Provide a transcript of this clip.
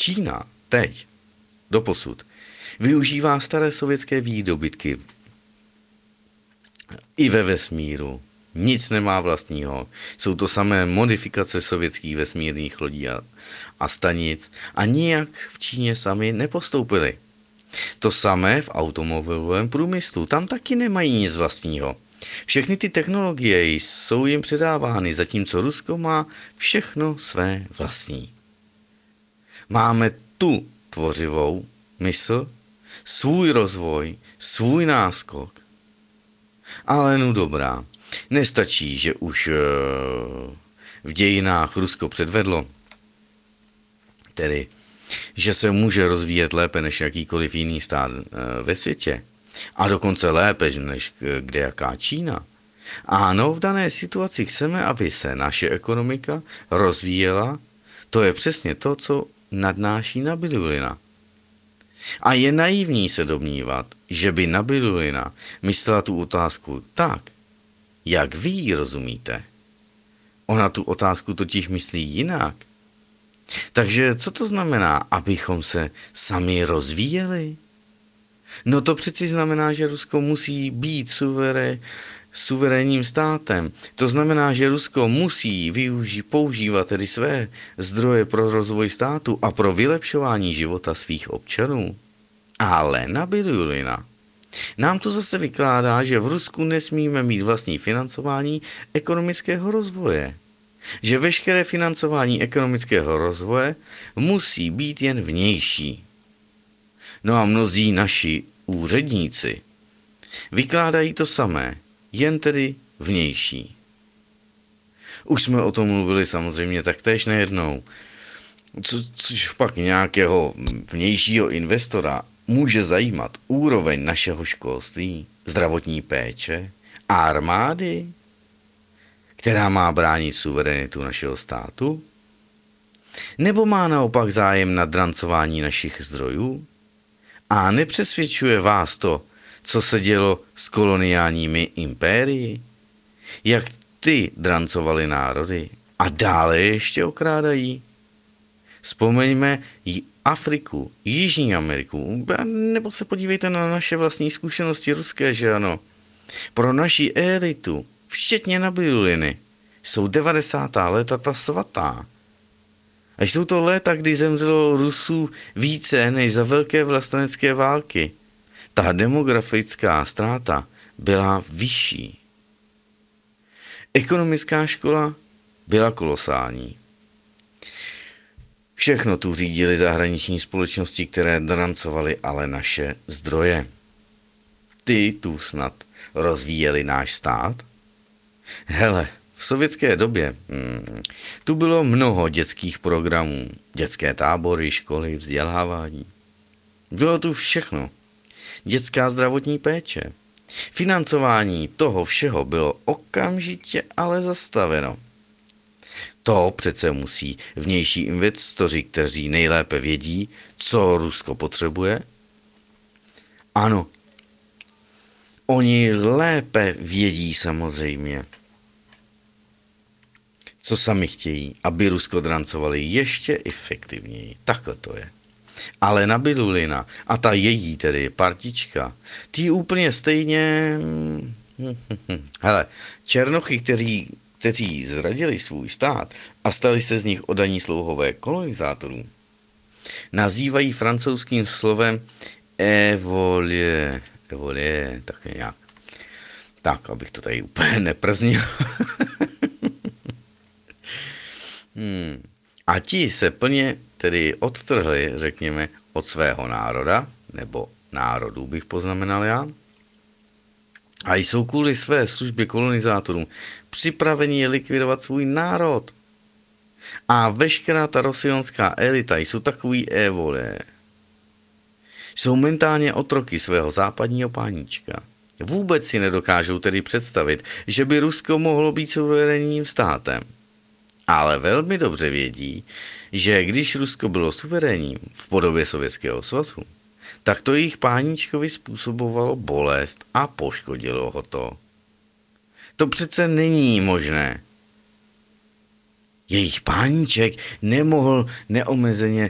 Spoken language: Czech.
Čína teď, doposud, využívá staré sovětské výdobytky i ve vesmíru. Nic nemá vlastního. Jsou to samé modifikace sovětských vesmírných lodí a stanic a nijak v Číně sami nepostoupili. To samé v automobilovém průmyslu. Tam taky nemají nic vlastního. Všechny ty technologie jsou jim předávány, zatímco Rusko má všechno své vlastní. Máme tu tvořivou mysl, svůj rozvoj, svůj náskok. Ale no dobrá, nestačí, že už v dějinách Rusko předvedlo, tedy, že se může rozvíjet lépe než jakýkoliv jiný stát ve světě, a dokonce lépe než kdejaká Čína. Ano, v dané situaci chceme, aby se naše ekonomika rozvíjela, to je přesně to, co nadnáší Nabídulina. A je naivní se domnívat, že by Nabídulina myslela tu otázku tak, jak vy ji rozumíte. Ona tu otázku totiž myslí jinak. Takže co to znamená, abychom se sami rozvíjeli? No to přeci znamená, že Rusko musí být suverénním státem. To znamená, že Rusko musí používat tedy své zdroje pro rozvoj státu a pro vylepšování života svých občanů. Ale Nabídulina nám to zase vykládá, že v Rusku nesmíme mít vlastní financování ekonomického rozvoje. Že veškeré financování ekonomického rozvoje musí být jen vnější. No a mnozí naši úředníci vykládají to samé, jen tedy vnější. Už jsme o tom mluvili samozřejmě taktéž nejednou, což pak nějakého vnějšího investora může zajímat úroveň našeho školství, zdravotní péče a armády, která má bránit suverenitu našeho státu? Nebo má naopak zájem na drancování našich zdrojů? A nepřesvědčuje vás to, co se dělo s koloniálními impérii? Jak ty drancovaly národy a dále ještě okrádají? Vzpomeňme Afriku, Jižní Ameriku, nebo se podívejte na naše vlastní zkušenosti ruské, že ano? Pro naši elitu, včetně Nabíduliny, jsou 90. léta ta svatá. A jsou to léta, kdy zemřelo Rusů více než za velké vlastenecké války. Ta demografická ztráta byla vyšší. Ekonomická škola byla kolosální. Všechno tu řídili zahraniční společnosti, které drancovaly ale naše zdroje. Ty tu snad rozvíjeli náš stát? Hele, v sovětské době tu bylo mnoho dětských programů, dětské tábory, školy, vzdělávání. Bylo tu všechno. Dětská zdravotní péče. Financování toho všeho bylo okamžitě ale zastaveno. To přece musí vnější investoři, kteří nejlépe vědí, co Rusko potřebuje. Ano, oni lépe vědí samozřejmě, co sami chtějí, aby Rusko drancovali ještě efektivněji. Takhle to je. Ale Nabídulina a ta její tedy partička, ty úplně stejně... Hele, černochy, kteří zradili svůj stát a stali se z nich oddaní slouhové kolonizátorů, nazývají francouzským slovem évoluer, tak nějak. Tak, abych to tady úplně neprznil. A ti se plně tedy odtrhli, řekněme, od svého národa, nebo národů bych poznamenal já, a jsou kvůli své službě kolonizátorům připraveni je likvidovat svůj národ. A veškerá ta rosionská elita jsou takový évolé. Jsou mentálně otroky svého západního páníčka. Vůbec si nedokážou tedy představit, že by Rusko mohlo být suverénním státem. Ale velmi dobře vědí, že když Rusko bylo suverénním v podobě Sovětského svazu, tak to jejich páníčkovi způsobovalo bolest a poškodilo ho to. To přece není možné. Jejich páníček nemohl neomezeně